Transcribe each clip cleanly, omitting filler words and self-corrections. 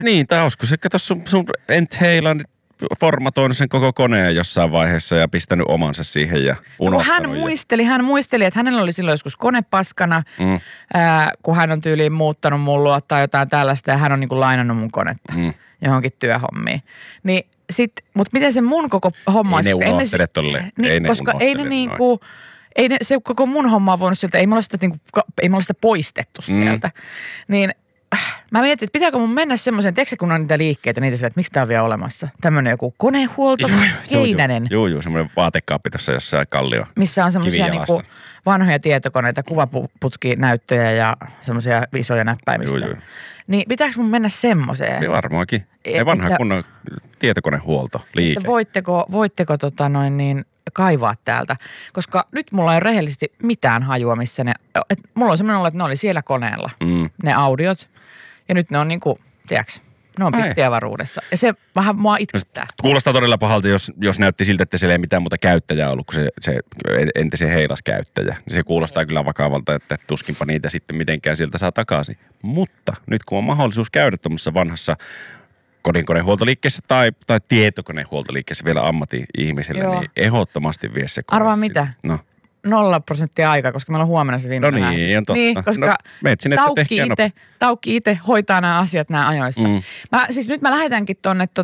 Niin, tai olisiko se, kato sun Entheilan formatoinut sen koko koneen jossain vaiheessa ja pistänyt omansa siihen ja unohtanut. Hän muisteli, että hänellä oli silloin joskus kone paskana, kun hän on tyyliin muuttanut mun luo tai jotain tällaista ja hän on niin kuin lainannut mun konetta johonkin työhommiin. Niin mutta miten se mun koko homma ei ne unohtele tolleen. Niin, koska ei ne niinku, se koko mun homma on voinut sieltä, ei me olla sitä poistettu sieltä. Niin mä mietin, että pitääkö mun mennä semmoiseen, tiedätkö kun on niitä liikkeitä, niitä että miksi tää on vielä olemassa? Tämmönen joku konehuolto, Keinänen. Joo, semmoinen vaatekaappi tuossa jossain kallio. Missä on semmoisia niinku vanhoja tietokoneita, kuvaputkinäyttöjä ja semmoisia isoja näppäimistä. Joo. Niin pitääkö mun mennä semmoiseen? Niin varmaankin. Ei vanha kunnon tietokonehuolto liike. Voitteko kaivaa täältä? Koska nyt mulla ei ole rehellisesti mitään hajua, missä ne, mulla on semmoinen ollut, että ne oli siellä koneella, ne audiot. Ja nyt ne on niinku, tiedätkö, ne on pittiavaruudessa. Ja se vähän mua itkuttää. Kuulostaa todella pahalta, jos näytti siltä, että siellä ei mitään muuta käyttäjää ollut kuin se entisen heilaskäyttäjä. Se kuulostaa kyllä vakavalta, että tuskinpa niitä sitten mitenkään sieltä saa takaisin. Mutta nyt kun on mahdollisuus käydä tuommoisessa vanhassa kodinkonehuoltoliikkeessä tai tietokonehuoltoliikkeessä vielä ammatti-ihmiselle, niin ehdottomasti vie se kone. Arvaa mitä? No. 0% aikaa, koska meillä on huomenna se viimeinen No niin, on totta. Niin, koska Taukki itse hoitaa nämä asiat nämä ajoissa. Nyt mä lähetänkin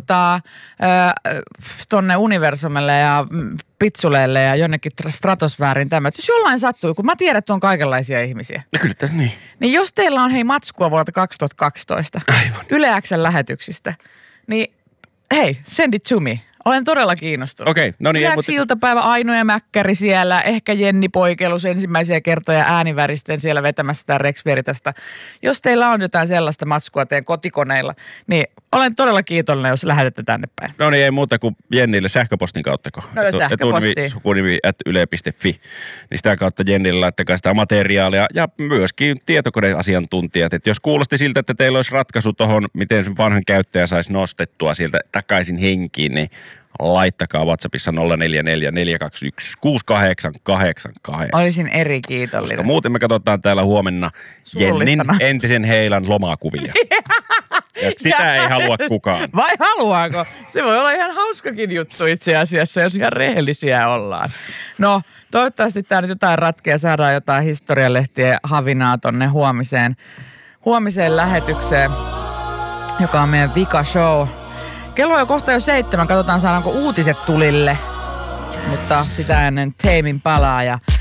tonne Universumelle ja Pitsuleelle ja jonnekin stratosfäärin tämä. Jos jollain sattuu, kun mä tiedän, että on kaikenlaisia ihmisiä. No kyllä, niin. Niin jos teillä on matskua vuodelta 2012 Yle X:n lähetyksistä, niin hei, send it to me. Olen todella kiinnostunut. Okei, no niin. Iltapäivä Aino ja Mäkkäri siellä, ehkä Jenni Poikelus ensimmäisiä kertoja ääniväristen siellä vetämässä sitä Rex Veritasta. Jos teillä on jotain sellaista matskua teidän kotikoneilla, niin olen todella kiitollinen, jos lähetätte tänne päin. No niin, ei muuta kuin Jennille sähköpostin kauttako. @yle.fi. Niin sitä kautta Jennille laittakaa sitä materiaalia ja myöskin tietokoneasiantuntijat. Että jos kuulosti siltä, että teillä olisi ratkaisu tuohon, miten sen vanhan käyttäjä saisi nostettua sieltä takaisin henkiin, niin laittakaa WhatsAppissa 0444216888. Olisin eri kiitollinen. Koska muuten me katsotaan täällä huomenna Jennin entisen heilan lomakuvia. Ja sitä ei halua kukaan. Vai haluaako? Se voi olla ihan hauskakin juttu itse asiassa, jos ihan rehellisiä ollaan. No, toivottavasti tää nyt jotain ratkeaa, saadaan jotain historialehtien havinaa tonne huomiseen lähetykseen, joka on meidän vika-show. Kello on jo kohta 7, katsotaan saadaanko uutiset tulille, mutta sitä ennen Tame Impala ja